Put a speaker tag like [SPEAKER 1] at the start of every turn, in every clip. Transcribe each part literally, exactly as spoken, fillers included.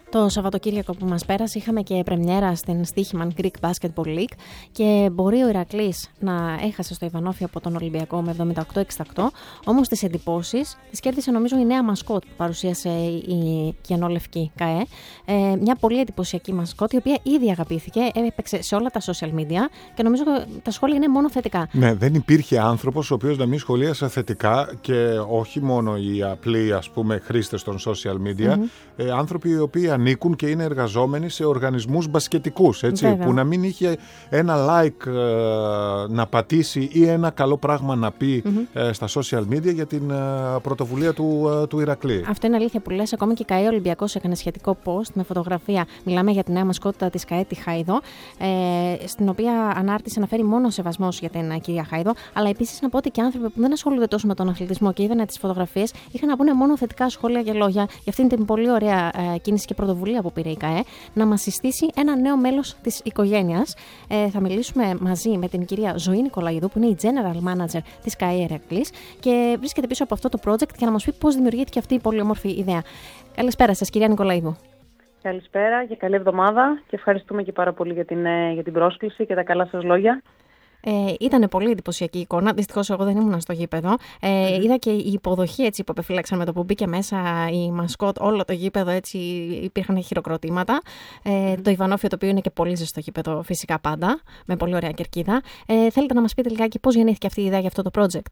[SPEAKER 1] Το Σαββατοκύριακο που μας πέρασε είχαμε και πρεμιέρα στην Στοίχημαν Greek Basketball League και μπορεί ο Ηρακλής να έχασε στο Ιβανόφι από τον Ολυμπιακό με εβδομήντα οκτώ εξήντα οκτώ, όμως τις εντυπώσεις τις κέρδισε νομίζω η νέα μασκότ που παρουσίασε η κιανόλευκη ΚΑΕ. Ε, μια πολύ εντυπωσιακή μασκότ η οποία ήδη αγαπήθηκε, έπαιξε σε όλα τα social media και νομίζω τα σχόλια είναι μόνο θετικά.
[SPEAKER 2] Ναι, δεν υπήρχε άνθρωπος ο οποίος να μην σχολίασε θετικά και όχι μόνο οι απλοί ας πούμε χρήστες των social media, mm-hmm. ε, άνθρωποι οι οποίοι ανήκουν και είναι εργαζόμενοι σε οργανισμούς μπασκετικούς, έτσι, που να μην είχε ένα like ε, να πατήσει ή ένα καλό πράγμα να πει mm-hmm. ε, στα social media για την ε, πρωτοβουλία του, ε, του Ηρακλή.
[SPEAKER 1] Αυτό είναι αλήθεια που λες. Ακόμα και η ΚΑΕ Ολυμπιακός έκανε σχετικό post με φωτογραφία. Μιλάμε για τη νέα μασκότα της ΚΑΕ, τη Χάιδο, ε, στην οποία ανάρτησε να φέρει μόνο σεβασμός για την κυρία Χάιδο, αλλά επίσης να πω ότι και άνθρωποι που δεν ασχολούνται τόσο με τον αθλητισμό και είδαν τις φωτογραφίες είχαν να πούνε μόνο θετικά σχόλια και λόγια για αυτήν την πολύ ωραία ε, κίνηση και πρωτοβουλία που πήρε η ΚΑΕ να μας συστήσει ένα νέο μέλος της οικογένειας. Ε, θα μιλήσουμε μαζί με την κυρία Ζωή Νικολαίδου, που είναι η General Manager της ΚΑΕ Ηρακλής και βρίσκεται πίσω από αυτό το project για να μας πει πώς δημιουργήθηκε αυτή η πολύ όμορφη ιδέα. Καλησπέρα σας, κυρία Νικολαίδου.
[SPEAKER 3] Καλησπέρα και καλή εβδομάδα και ευχαριστούμε και πάρα πολύ για την, για την πρόσκληση και τα καλά σας λόγια.
[SPEAKER 1] Ε, ήταν πολύ εντυπωσιακή εικόνα. Δυστυχώς εγώ δεν ήμουν στο γήπεδο. Ε, mm. Είδα και η υποδοχή έτσι, που επεφύλαξαν με το που μπήκε μέσα η μασκότ, όλο το γήπεδο έτσι υπήρχαν χειροκροτήματα. Ε, mm. Το Ιβανόφιο, το οποίο είναι και πολύ ζεστό γήπεδο, φυσικά πάντα, με πολύ ωραία κερκίδα. Ε, θέλετε να μας πείτε λιγάκι πώς γεννήθηκε αυτή η ιδέα για αυτό το project?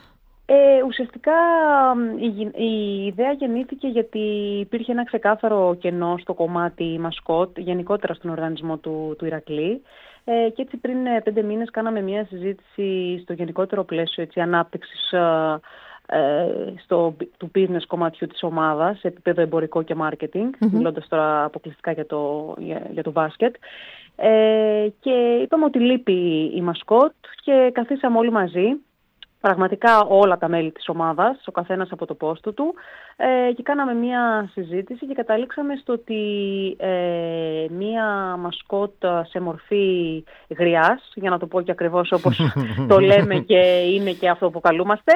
[SPEAKER 3] Ε, ουσιαστικά η, η ιδέα γεννήθηκε γιατί υπήρχε ένα ξεκάθαρο κενό στο κομμάτι μασκότ, γενικότερα στον οργανισμό του, του Ηρακλή. Ε, και έτσι πριν πέντε μήνες κάναμε μια συζήτηση στο γενικότερο πλαίσιο έτσι, ανάπτυξης ε, ε, στο, του business κομματιού της ομάδας σε επίπεδο εμπορικό και marketing, mm-hmm. μιλώντας τώρα αποκλειστικά για το, για, για το μπάσκετ. Ε, και είπαμε ότι λείπει η μασκότ και καθίσαμε όλοι μαζί. Πραγματικά όλα τα μέλη της ομάδας, ο καθένας από το πόστο του, ε, και κάναμε μία συζήτηση και καταλήξαμε στο ότι ε, μία μασκότ σε μορφή γριάς, για να το πω και ακριβώς όπως το λέμε και είναι και αυτό που καλούμαστε,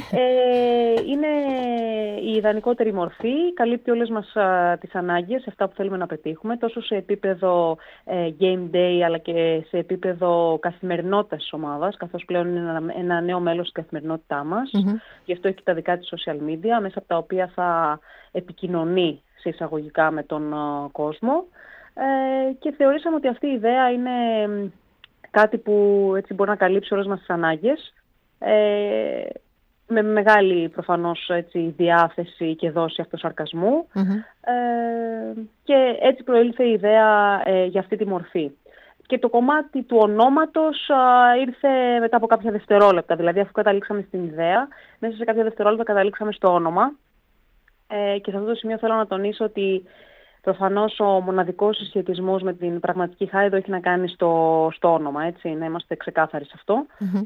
[SPEAKER 3] ε, είναι η ιδανικότερη μορφή, καλύπτει όλες μας α, τις ανάγκες, αυτά που θέλουμε να πετύχουμε, τόσο σε επίπεδο ε, game day αλλά και σε επίπεδο καθημερινότητας της ομάδας, καθώς πλέον είναι ένα, ένα νέο μέλος καθημερινότητά μας, mm-hmm. γι' αυτό έχει και τα δικά της social media, μέσα από τα οποία θα επικοινωνεί σε εισαγωγικά με τον uh, κόσμο ε, και θεωρήσαμε ότι αυτή η ιδέα είναι κάτι που έτσι μπορεί να καλύψει όλες μας τις ανάγκες ε, με μεγάλη προφανώς έτσι, διάθεση και δόση αυτοσαρκασμού mm-hmm. ε, και έτσι προήλθε η ιδέα ε, για αυτή τη μορφή. Και το κομμάτι του ονόματος α, ήρθε μετά από κάποια δευτερόλεπτα. Δηλαδή, αφού καταλήξαμε στην ιδέα, μέσα σε κάποια δευτερόλεπτα καταλήξαμε στο όνομα. Ε, και σε αυτό το σημείο θέλω να τονίσω ότι προφανώς ο μοναδικός συσχετισμός με την πραγματική Χάιδο έχει να κάνει στο, στο όνομα. Έτσι, να είμαστε ξεκάθαροι σε αυτό.
[SPEAKER 2] Mm-hmm.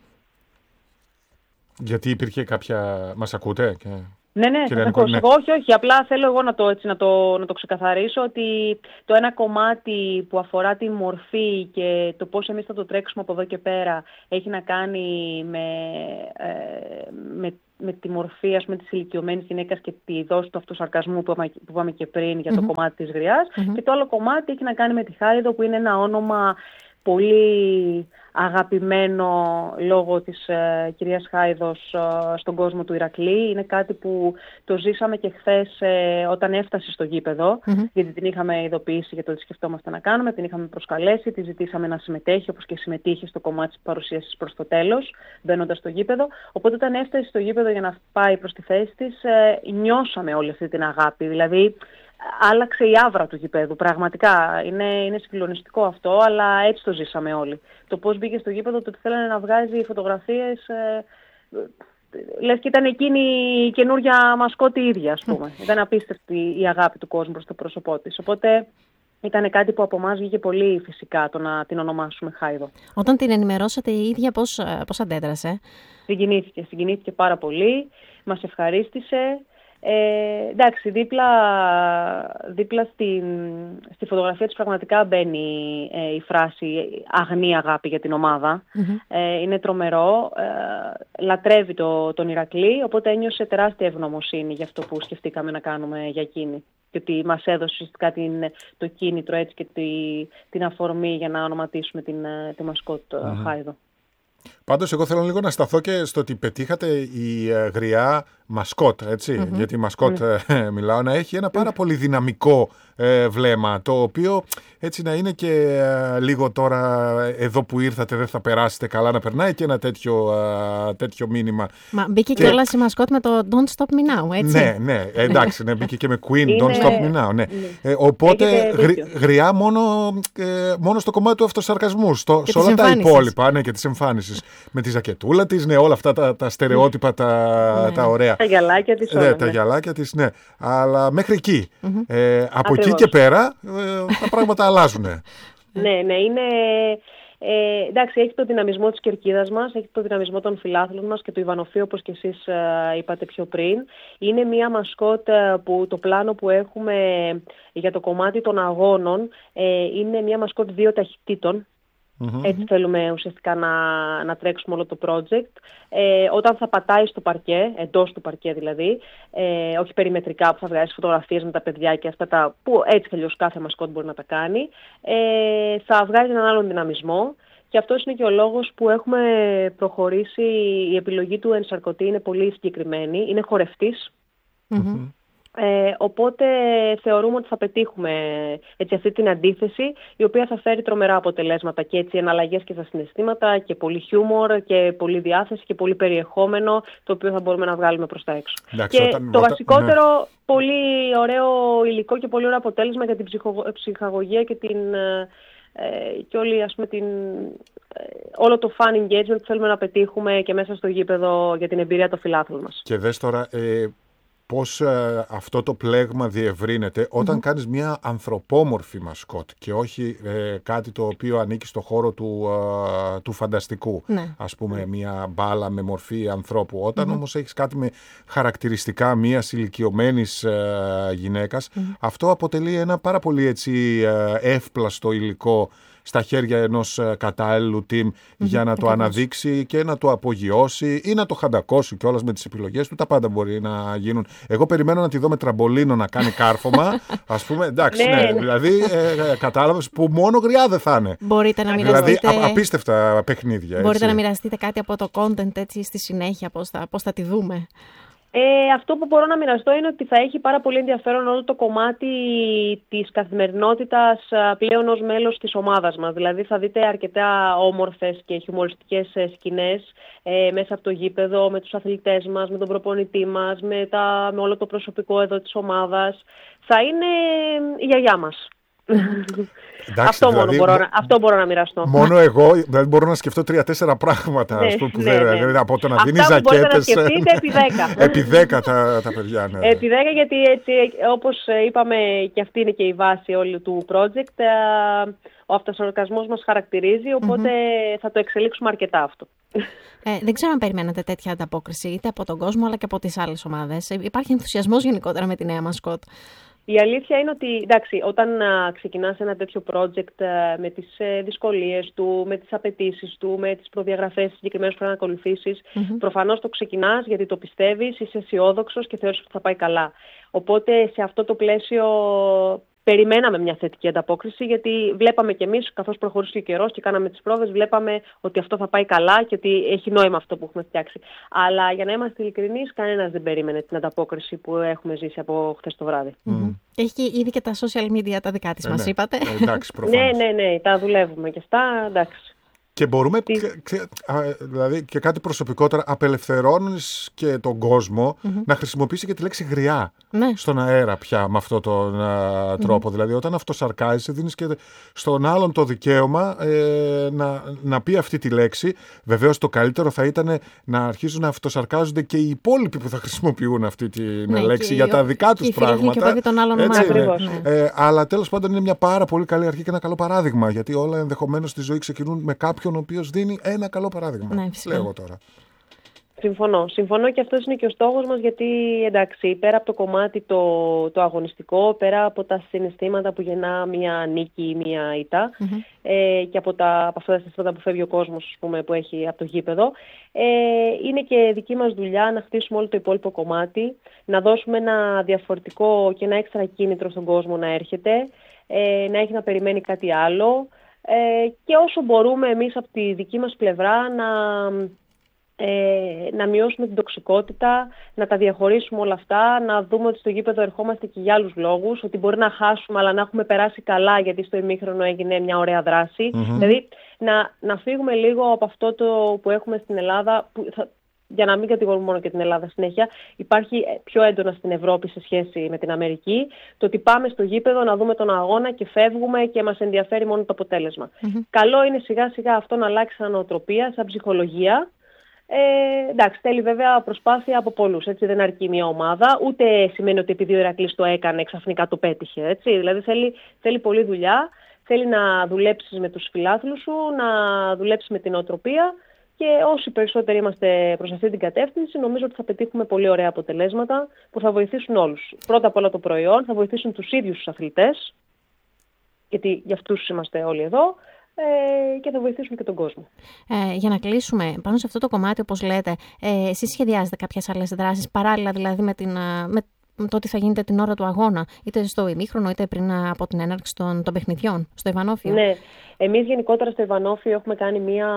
[SPEAKER 2] Γιατί υπήρχε κάποια... Μας ακούτε? Και...
[SPEAKER 3] Ναι, ναι, θα ακούω. Ναι. Όχι, όχι. Απλά θέλω εγώ να το, έτσι, να, το, να το ξεκαθαρίσω ότι το ένα κομμάτι που αφορά τη μορφή και το πώς εμείς θα το τρέξουμε από εδώ και πέρα έχει να κάνει με, ε, με, με τη μορφή ας πούμε, της ηλικιωμένης γυναίκας και τη δόση του αυτοσαρκασμού που είπαμε, που είπαμε και πριν για το mm-hmm. κομμάτι της γριάς. Mm-hmm. Και το άλλο κομμάτι έχει να κάνει με τη Χάιδο που είναι ένα όνομα πολύ αγαπημένο λόγω της ε, κυρίας Χάιδος ε, στον κόσμο του Ηρακλή. Είναι κάτι που το ζήσαμε και χθες ε, όταν έφτασε στο γήπεδο, mm-hmm. γιατί την είχαμε ειδοποιήσει για το τι σκεφτόμαστε να κάνουμε, την είχαμε προσκαλέσει, τη ζητήσαμε να συμμετέχει όπως και συμμετείχε στο κομμάτι της παρουσίασης προς το τέλος, μπαίνοντας στο γήπεδο. Οπότε όταν έφτασε στο γήπεδο για να πάει προς τη θέση της, ε, νιώσαμε όλη αυτή την αγάπη. Δηλαδή, άλλαξε η άβρα του γηπέδου, πραγματικά. Είναι, είναι συγκλονιστικό αυτό, αλλά έτσι το ζήσαμε όλοι. Το πώς μπήκε στο γήπεδο, το ότι θέλανε να βγάζει φωτογραφίες, ε, λες και ήταν εκείνη η καινούργια μασκότη ίδια, ας πούμε. Ήταν απίστευτη η αγάπη του κόσμου προς το πρόσωπό της. Οπότε ήταν κάτι που από εμάς βγήκε πολύ φυσικά το να την ονομάσουμε Χάιδο.
[SPEAKER 1] Όταν την ενημερώσατε η ίδια, πώς, πώς αντέδρασε?
[SPEAKER 3] Συγκινήθηκε, συγκινήθηκε πάρα πολύ, μας ευχαρίστησε. Ε, εντάξει, δίπλα, δίπλα στη, στη φωτογραφία της πραγματικά μπαίνει ε, η φράση αγνή αγάπη για την ομάδα. Mm-hmm. Ε, είναι τρομερό, ε, λατρεύει το, τον Ηρακλή, οπότε ένιωσε τεράστια ευγνωμοσύνη για αυτό που σκεφτήκαμε να κάνουμε για εκείνη. και ότι μας έδωσε ουσιαστικά την, το κίνητρο έτσι, και τη, την αφορμή για να ονοματίσουμε την, τη μασκότ mm-hmm. Χάιδο.
[SPEAKER 2] Πάντως, εγώ θέλω λίγο να σταθώ και στο ότι πετύχατε η ε, γριά μασκότ, έτσι, mm-hmm. γιατί η μασκότ mm-hmm. ε, μιλάω, να έχει ένα πάρα πολύ δυναμικό ε, βλέμμα, το οποίο έτσι να είναι και ε, λίγο τώρα εδώ που ήρθατε δεν θα περάσετε καλά, να περνάει και ένα τέτοιο, ε, τέτοιο μήνυμα.
[SPEAKER 1] Μα μπήκε και κιόλας η μασκότ με το Don't Stop Me Now, έτσι.
[SPEAKER 2] Ναι, ναι, εντάξει, ναι, μπήκε και με Queen, Don't Stop Me Now, ναι. Ε, οπότε γρι, γριά μόνο, ε, μόνο στο κομμάτι του αυτοσαρκασμού, στο, σε όλα τα υπόλοιπα, ναι, και της εμφάνισης. Με τη ζακετούλα της, ναι, όλα αυτά τα, τα στερεότυπα, τα, ναι. τα ωραία.
[SPEAKER 3] Τα γυαλάκια της, όλα,
[SPEAKER 2] ναι,
[SPEAKER 3] ναι.
[SPEAKER 2] τα γυαλάκια της, ναι. Αλλά μέχρι εκεί. Mm-hmm. Ε, από Ακριβώς. εκεί και πέρα, ε, τα πράγματα αλλάζουν.
[SPEAKER 3] Ναι, ναι, είναι... Ε, εντάξει, έχει το δυναμισμό της κερκίδας μας, έχει το δυναμισμό των φιλάθλων μας και του Ιβανοφίου, όπως και εσείς ε, είπατε πιο πριν. Είναι μια μασκότ που το πλάνο που έχουμε για το κομμάτι των αγώνων ε, είναι μια μασκότ δύο ταχυτήτων. Mm-hmm. Έτσι θέλουμε ουσιαστικά να, να τρέξουμε όλο το project. Ε, όταν θα πατάει στο παρκέ, εντός του παρκέ δηλαδή, ε, όχι περιμετρικά που θα βγάζει φωτογραφίες με τα παιδιά και αυτά τα που έτσι αλλιώς κάθε μασκότ μπορεί να τα κάνει, ε, θα βγάζει έναν άλλον δυναμισμό. Και αυτός είναι και ο λόγος που έχουμε προχωρήσει. Η επιλογή του ενσαρκωτή είναι πολύ συγκεκριμένη, είναι χορευτής. Mm-hmm. Ε, οπότε θεωρούμε ότι θα πετύχουμε έτσι, αυτή την αντίθεση, η οποία θα φέρει τρομερά αποτελέσματα και έτσι εναλλαγές και στα συναισθήματα και πολύ χιούμορ και πολύ διάθεση και πολύ περιεχόμενο, το οποίο θα μπορούμε να βγάλουμε προς τα έξω.
[SPEAKER 2] Εντάξει,
[SPEAKER 3] και
[SPEAKER 2] όταν,
[SPEAKER 3] το
[SPEAKER 2] όταν,
[SPEAKER 3] βασικότερο, ναι. πολύ ωραίο υλικό και πολύ ωραίο αποτέλεσμα για την ψυχο, ψυχαγωγία και την... Ε, και όλη, ας πούμε, την, ε, όλο το fan engagement που θέλουμε να πετύχουμε και μέσα στο γήπεδο για την εμπειρία των φιλάθλων μας.
[SPEAKER 2] Και δες τώρα... Ε... πώς ε, αυτό το πλέγμα διευρύνεται όταν mm-hmm. κάνεις μια ανθρωπόμορφη μασκότ και όχι ε, κάτι το οποίο ανήκει στο χώρο του, ε, του φανταστικού. Ναι. Ας πούμε μια μπάλα με μορφή ανθρώπου. Όταν mm-hmm. όμως έχεις κάτι με χαρακτηριστικά μιας ηλικιωμένης ε, γυναίκας, mm-hmm. αυτό αποτελεί ένα πάρα πολύ έτσι, ε, εύπλαστο υλικό στα χέρια ενός κατάλληλου team mm-hmm, για να το αναδείξει και να το απογειώσει ή να το χαντακώσει κιόλας με τις επιλογές του. Τα πάντα μπορεί να γίνουν. Εγώ περιμένω να τη δω με τραμπολίνο να κάνει κάρφωμα. Ας πούμε, εντάξει, ναι, δηλαδή ε, κατάλαβες που μόνο γριά δεν θα είναι.
[SPEAKER 1] Μπορείτε να μοιραστείτε...
[SPEAKER 2] Δηλαδή α, απίστευτα παιχνίδια.
[SPEAKER 1] Μπορείτε
[SPEAKER 2] έτσι.
[SPEAKER 1] να μοιραστείτε κάτι από το content έτσι στη συνέχεια, πώς θα, πώς θα τη δούμε.
[SPEAKER 3] Ε, αυτό που μπορώ να μοιραστώ είναι ότι θα έχει πάρα πολύ ενδιαφέρον όλο το κομμάτι της καθημερινότητας πλέον ως μέλος της ομάδας μας. Δηλαδή θα δείτε αρκετά όμορφες και χιουμοριστικές σκηνές ε, μέσα από το γήπεδο, με τους αθλητές μας, με τον προπονητή μας, με, τα, με όλο το προσωπικό εδώ της ομάδας. Θα είναι η γιαγιά μας.
[SPEAKER 2] Εντάξει,
[SPEAKER 3] αυτό,
[SPEAKER 2] δηλαδή,
[SPEAKER 3] μόνο μπορώ να, αυτό μπορώ να μοιραστώ.
[SPEAKER 2] Μόνο εγώ δηλαδή μπορώ να σκεφτώ τρία-τέσσερα πράγματα.
[SPEAKER 3] Ναι,
[SPEAKER 2] πούμε, που
[SPEAKER 3] ναι,
[SPEAKER 2] δεν,
[SPEAKER 3] ναι.
[SPEAKER 2] Από το να δίνει
[SPEAKER 3] ζακέτες. Αυτά μπορείτε να σκεφτείτε επί δέκα.
[SPEAKER 2] επί δέκα τα, τα παιδιά. Ναι.
[SPEAKER 3] Επί δέκα, γιατί έτσι, όπως είπαμε, και αυτή είναι και η βάση όλου του project, ο αυτοσαρκασμός μας χαρακτηρίζει, οπότε mm-hmm. θα το εξελίξουμε αρκετά αυτό.
[SPEAKER 1] Ε, δεν ξέρω αν περιμένατε τέτοια ανταπόκριση είτε από τον κόσμο αλλά και από τις άλλες ομάδες. Υπάρχει ενθουσιασμός γενικότερα με τη νέα μασκότ.
[SPEAKER 3] Η αλήθεια είναι ότι, εντάξει, όταν α, ξεκινάς ένα τέτοιο project α, με τις ε, δυσκολίες του, με τις απαιτήσεις του, με τις προδιαγραφές συγκεκριμένες που πρέπει να ακολουθήσεις, mm-hmm. προφανώς το ξεκινάς γιατί το πιστεύεις, είσαι αισιόδοξος και θεωρείς ότι θα πάει καλά. Οπότε σε αυτό το πλαίσιο περιμέναμε μια θετική ανταπόκριση, γιατί βλέπαμε κι εμείς, καθώς προχωρούσε ο καιρός και κάναμε τις πρόβες, βλέπαμε ότι αυτό θα πάει καλά και ότι έχει νόημα αυτό που έχουμε φτιάξει. Αλλά για να είμαστε ειλικρινείς, κανένας δεν περίμενε την ανταπόκριση που έχουμε ζήσει από χθες το βράδυ.
[SPEAKER 1] Mm-hmm. Έχει ήδη και τα social media τα δικά της, ε, μας ναι. είπατε.
[SPEAKER 2] Ε, εντάξει, προφανώς.
[SPEAKER 3] ναι, ναι, ναι, τα δουλεύουμε και αυτά, εντάξει.
[SPEAKER 2] Και μπορούμε, δηλαδή και κάτι προσωπικότερα, απελευθερώνεις και τον κόσμο mm-hmm. να χρησιμοποιήσει και τη λέξη γριά ναι. στον αέρα πια με αυτόν τον uh, τρόπο. Mm-hmm. Δηλαδή όταν αυτοσαρκάζεσαι δίνεις και στον άλλον το δικαίωμα ε, να, να πει αυτή τη λέξη. Βεβαίως το καλύτερο θα ήταν να αρχίσουν να αυτοσαρκάζονται και οι υπόλοιποι που θα χρησιμοποιούν αυτή τη ναι, λέξη για τα δικά τους πράγματα.
[SPEAKER 1] Και τον άλλον
[SPEAKER 2] έτσι,
[SPEAKER 3] ναι.
[SPEAKER 2] ναι. ε, αλλά τέλος πάντων είναι μια πάρα πολύ καλή αρχή και ένα καλό παράδειγμα, γιατί όλα ενδεχομένως στη ζωή ξεκινούν με κάποιον ο οποίος δίνει ένα καλό παράδειγμα.
[SPEAKER 1] Ναι,
[SPEAKER 2] λέω τώρα.
[SPEAKER 4] Συμφωνώ. Συμφωνώ και αυτός είναι και ο στόχος μας, γιατί εντάξει, πέρα από το κομμάτι το, το αγωνιστικό, πέρα από τα συναισθήματα που γεννά μια νίκη ή μια ήττα mm-hmm. ε, και από, τα, από αυτά τα συναισθήματα που φεύγει ο κόσμος, ας πούμε, που έχει από το γήπεδο, ε, είναι και δική μας δουλειά να χτίσουμε όλο το υπόλοιπο κομμάτι, να δώσουμε ένα διαφορετικό και ένα έξτρα κίνητρο στον κόσμο να έρχεται, ε, να έχει να περιμένει κάτι άλλο ε, και όσο μπορούμε εμείς από τη δική μας πλευρά να... Ε, να μειώσουμε την τοξικότητα, να τα διαχωρίσουμε όλα αυτά, να δούμε ότι στο γήπεδο ερχόμαστε και για άλλους λόγους, ότι μπορεί να χάσουμε αλλά να έχουμε περάσει καλά γιατί στο ημίχρονο έγινε μια ωραία δράση. Mm-hmm. Δηλαδή να, να φύγουμε λίγο από αυτό το που έχουμε στην Ελλάδα, που θα, για να μην κατηγορούμε μόνο και την Ελλάδα συνέχεια, υπάρχει πιο έντονα στην Ευρώπη σε σχέση με την Αμερική, το ότι πάμε στο γήπεδο να δούμε τον αγώνα και φεύγουμε και μας ενδιαφέρει μόνο το αποτέλεσμα. Mm-hmm. Καλό είναι σιγά σιγά αυτό να αλλάξει σαν νοοτροπία, σαν ψυχολογία. Ε, εντάξει, θέλει βέβαια προσπάθεια από πολλούς. Έτσι, δεν αρκεί μια ομάδα, ούτε σημαίνει ότι επειδή ο Ηρακλής το έκανε, ξαφνικά το πέτυχε. Έτσι. Δηλαδή θέλει, θέλει πολλή δουλειά, θέλει να δουλέψεις με τους φιλάθλους σου, να δουλέψεις με την νοοτροπία και όσοι περισσότεροι είμαστε προς αυτή την κατεύθυνση, νομίζω ότι θα πετύχουμε πολύ ωραία αποτελέσματα που θα βοηθήσουν όλους. Πρώτα απ' όλα το προϊόν, θα βοηθήσουν τους ίδιους τους αθλητές, γιατί για αυτούς είμαστε όλοι εδώ. Ε, και θα βοηθήσουμε και τον κόσμο.
[SPEAKER 1] Ε, για να κλείσουμε, πάνω σε αυτό το κομμάτι, όπως λέτε, ε, εσείς σχεδιάζετε κάποιες άλλες δράσεις, παράλληλα δηλαδή με, την, με το τι θα γίνεται την ώρα του αγώνα, είτε στο ημίχρονο, είτε πριν από την έναρξη των, των παιχνιδιών, στο Ιβανόφιο?
[SPEAKER 4] Ναι, εμείς γενικότερα στο Ιβανόφιο έχουμε κάνει μία...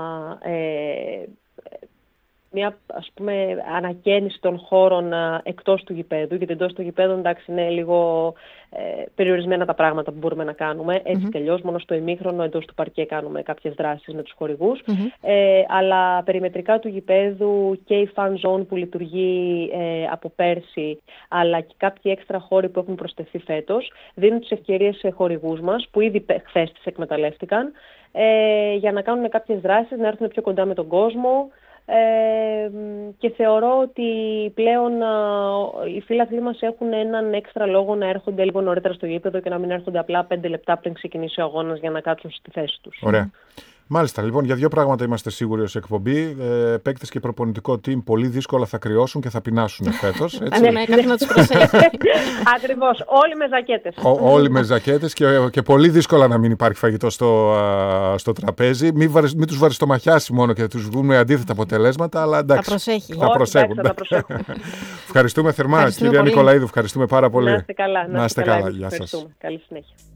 [SPEAKER 4] Ε, μια ας πούμε ανακαίνιση των χώρων α, εκτός του γηπέδου, γιατί εντός του γηπέδου εντάξει είναι λίγο ε, περιορισμένα τα πράγματα που μπορούμε να κάνουμε, έτσι mm-hmm. κι αλλιώς μόνο στο ημίχρονο εντός του παρκέ κάνουμε κάποιες δράσεις με τους χορηγούς, mm-hmm. ε, αλλά περιμετρικά του γηπέδου και η fan zone που λειτουργεί ε, από πέρσι, αλλά και κάποιοι έξτρα χώροι που έχουν προσθεθεί φέτος, δίνουν τις ευκαιρίες σε χορηγούς μας που ήδη χθες τις εκμεταλλεύτηκαν, ε, για να κάνουν κάποιες δράσεις, να έρθουν πιο κοντά με τον κόσμο. Ε, και θεωρώ ότι πλέον α, οι φίλαθλοι μας έχουν έναν έξτρα λόγο να έρχονται λίγο νωρίτερα στο γήπεδο και να μην έρχονται απλά πέντε λεπτά πριν ξεκινήσει ο αγώνας για να κάτσουν στη θέση τους.
[SPEAKER 2] Ωραία. Μάλιστα, λοιπόν, για δύο πράγματα είμαστε σίγουροι ως εκπομπή. Ε, παίκτες και προπονητικό team πολύ δύσκολα θα κρυώσουν και θα πεινάσουν φέτος.
[SPEAKER 1] Ναι, ναι, κάτι να τους προσέχει.
[SPEAKER 4] Ακριβώς, όλοι με ζακέτες.
[SPEAKER 2] Ο, όλοι με ζακέτες και, και πολύ δύσκολα να μην υπάρχει φαγητό στο, στο τραπέζι. Μην, βαρι, μην τους βαριστομαχιάσει μόνο και τους βγουν αντίθετα αποτελέσματα, αλλά εντάξει.
[SPEAKER 1] Θα προσέχει.
[SPEAKER 2] Θα προσέχουν.
[SPEAKER 4] Εντάξει, θα
[SPEAKER 2] Ευχαριστούμε θερμά,
[SPEAKER 1] Ευχαριστούμε
[SPEAKER 2] κυρία
[SPEAKER 1] πολύ.
[SPEAKER 2] Νικολαίδου. Ευχαριστούμε πάρα πολύ.
[SPEAKER 4] Να είστε καλά.
[SPEAKER 2] Να είστε καλά. Γεια σας.
[SPEAKER 4] Καλή συνέχεια.